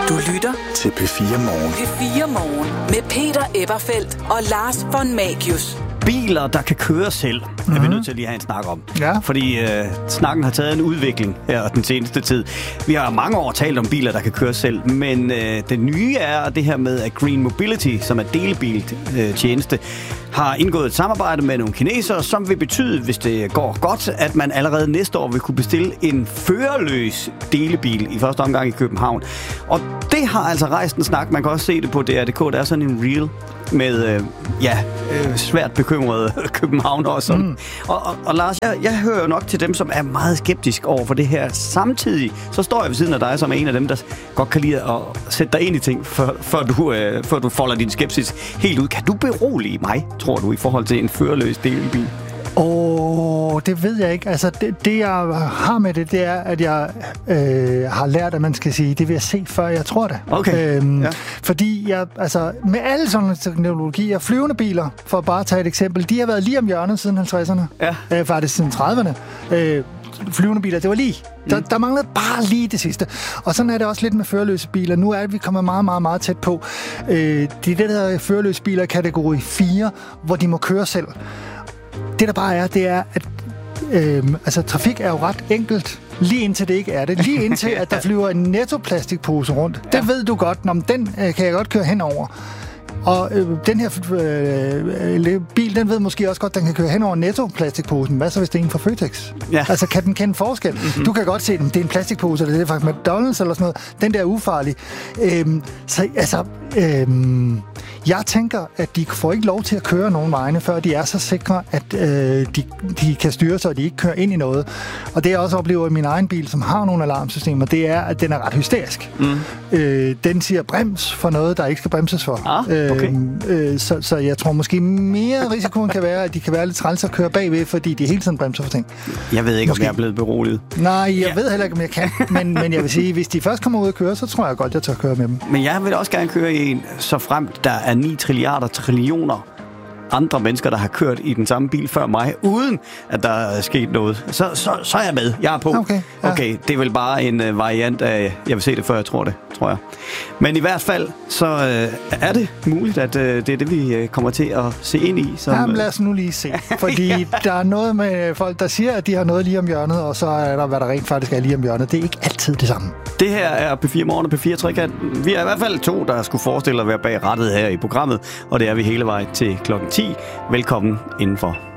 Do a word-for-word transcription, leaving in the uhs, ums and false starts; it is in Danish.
Du lytter til P fire Morgen. P fire Morgen med Peter Eberfeldt og Lars von Magius. Biler, der kan køre selv, mm-hmm. er vi nødt til at lige have en snak om. Ja. Fordi øh, snakken har taget en udvikling her den seneste tid. Vi har mange år talt om biler, der kan køre selv, men øh, det nye er det her med, at Green Mobility, som er delebiltjeneste, har indgået et samarbejde med nogle kinesere, som vil betyde, hvis det går godt, at man allerede næste år vil kunne bestille en førerløs delebil i første omgang i København. Og det har altså rejst en snak. Man kan også se det på D R punktum d k. Der er sådan en reel med øh, ja, øh, svært bekymrede København også. Mm. Og, og, og Lars, jeg, jeg hører jo nok til dem, som er meget skeptisk over for det her. Samtidig så står jeg ved siden af dig som en af dem, der godt kan lide at sætte dig ind i ting, før, før, du, øh, før du folder din skepsis helt ud. Kan du berolige mig, tror du, i forhold til en førerløs delebil? Åh, oh, det ved jeg ikke. Altså, det, det jeg har med det, det er, at jeg øh, har lært, at man skal sige, det vil jeg se, før jeg tror det. Okay. Øhm, ja. Fordi jeg, altså, med alle sådan teknologier, flyvende biler, for at bare tage et eksempel, de har været lige om hjørnet siden halvtredserne. Ja. Øh, faktisk siden trediverne. Øh, flyvende biler, det var lige. Der, der manglede bare lige det sidste. Og sådan er det også lidt med førerløse biler. Nu er vi kommet meget, meget, meget tæt på. Øh, det er det, der hedder førerløse biler i kategori fire, hvor de må køre selv. Det der bare er, det er, at øh, altså, trafik er jo ret enkelt, lige indtil det ikke er det. Lige indtil, at der flyver en nettoplastikpose rundt. Det ja. ved du godt, når den øh, kan jeg godt køre henover. Og øh, den her øh, bil, den ved måske også godt, den kan køre hen over nettoplastikposen. Hvad så, hvis det er en fra Føtex? Ja. Altså, kan den kende forskel? Mm-hmm. Du kan godt se, at det er en plastikpose, eller det er faktisk McDonald's eller sådan noget. Den der er ufarlig. Øhm, så altså... Øhm, Jeg tænker, at de får ikke lov til at køre nogen vegne, før de er så sikre, at øh, de, de kan styre sig, og de ikke kører ind i noget. Og det jeg også oplever i min egen bil, som har nogle alarmsystemer, det er, at den er ret hysterisk. Mm. Øh, den siger brems for noget, der ikke skal bremses for. Ah, okay. øh, øh, så, så jeg tror måske mere risikoen kan være, at de kan være lidt træls at køre bagved, fordi de hele tiden bremser for ting. Jeg ved ikke, måske. om jeg er blevet beroliget. Nej, jeg ja. ved heller ikke, om jeg kan. Men, men jeg vil sige, hvis de først kommer ud at køre, så tror jeg godt, jeg tør køre med dem. Men jeg vil også gerne køre i en, så fremt der er ni trilliarder trillioner andre mennesker, der har kørt i den samme bil før mig, uden at der er sket noget. Så, så, så er jeg med. Jeg er på. Okay, ja. Okay, det er vel bare en uh, variant af, jeg vil se det før jeg tror det, tror jeg. Men i hvert fald, så uh, er det muligt, at uh, det er det, vi uh, kommer til at se ind i. Som, Jamen lad os nu lige se. Fordi ja. der er noget med folk, der siger, at de har noget lige om hjørnet, og så er der, hvad der rent faktisk er lige om hjørnet. Det er ikke altid det samme. Det her er P fire Morgen og P fire Trekant. Vi er i hvert fald to, der skulle forestille at være bag rattet her i programmet, og det er vi hele vejen til klokken ti. Velkommen indenfor.